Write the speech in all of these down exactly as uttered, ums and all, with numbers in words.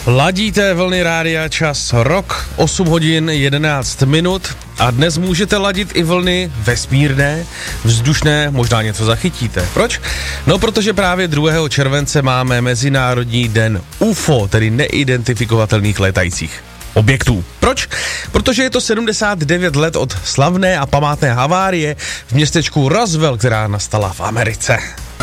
Ladíte vlny rádia, čas rok, osm hodin jedenáct minut a dnes můžete ladit i vlny vesmírné, vzdušné, možná něco zachytíte. Proč? No, protože právě druhého července máme Mezinárodní den U F O, tedy neidentifikovatelných létajících objektů. Proč? Protože je to sedmdesát devět let od slavné a památné havárie v městečku Roswell, která nastala v Americe.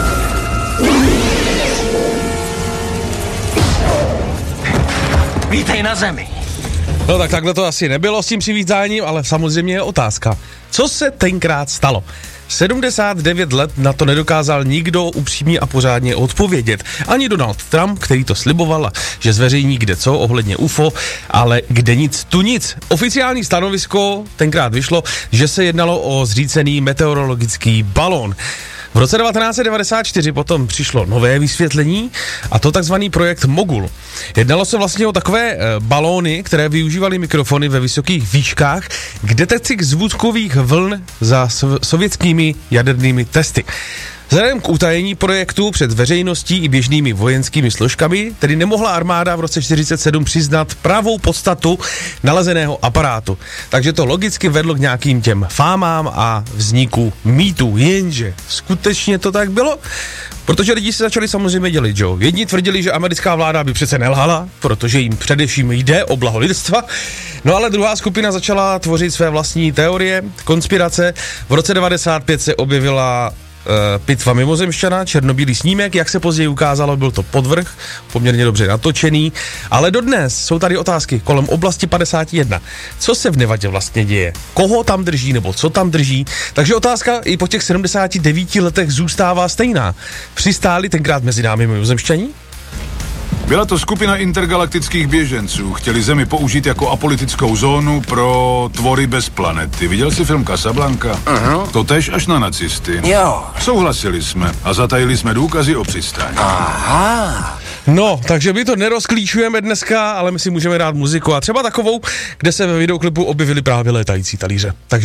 Vítej na zemi. No tak takhle to asi nebylo s tím přivítáním, ale samozřejmě je otázka. Co se tenkrát stalo? sedmdesát devět let na to nedokázal nikdo upřímně a pořádně odpovědět. Ani Donald Trump, který to sliboval, že zveřejní kde co ohledně U F O, ale kde nic, tu nic. Oficiální stanovisko tenkrát vyšlo, že se jednalo o zřícený meteorologický balón. V roce devatenáct set devadesát čtyři potom přišlo nové vysvětlení a to takzvaný projekt Mogul. Jednalo se vlastně o takové e, balóny, které využívaly mikrofony ve vysokých výškách k detekci zvukových vln za sov- sovětskými jadernými testy. Vzhledem k utajení projektu před veřejností i běžnými vojenskými složkami, tedy nemohla armáda v roce čtyřicet sedm přiznat pravou podstatu nalezeného aparátu. Takže to logicky vedlo k nějakým těm fámám a vzniku mýtů. Jenže skutečně to tak bylo? Protože lidi se začali samozřejmě dělit, jo. Jedni tvrdili, že americká vláda by přece nelhala, protože jim především jde o blaho lidstva. No ale druhá skupina začala tvořit své vlastní teorie, konspirace. V roce devadesát pět se objevila pitva mimozemšťana, černobílý snímek, jak se později ukázalo, byl to podvrh, poměrně dobře natočený, ale dodnes jsou tady otázky kolem oblasti padesát jedna. Co se v Nevadě vlastně děje? Koho tam drží, nebo co tam drží? Takže otázka i po těch sedmdesáti devíti letech zůstává stejná. Přistáli tenkrát mezi námi mimozemšťaní? Byla to skupina intergalaktických běženců. Chtěli Zemi použít jako apolitickou zónu pro tvory bez planety. Viděl jsi film Casablanca? Uh-huh. Totéž až na nacisty. Jo. Souhlasili jsme a zatajili jsme důkazy o přistání. Aha. No, takže my to nerozklíčujeme dneska, ale my si můžeme dát muziku a třeba takovou, kde se ve videoklipu objevily právě létající talíře. Takže